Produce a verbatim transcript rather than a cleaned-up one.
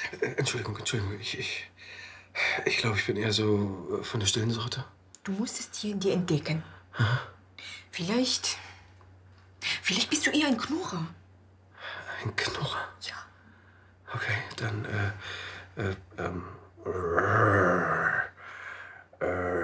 Äh, Entschuldigung, Entschuldigung. Ich, ich, ich glaube, ich bin eher so äh, von der stillen Sorte. Du musst es hier in dir entdecken. Vielleicht, vielleicht bist du eher ein Knurrer. Ein Knurrer. Ja. Okay, dann, äh, äh, ähm. Äh,